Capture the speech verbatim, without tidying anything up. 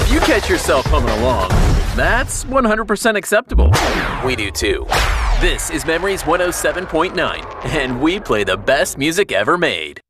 If you catch yourself humming along, that's one hundred percent acceptable. We do too. This is Memories one oh seven point nine, and we play the best music ever made.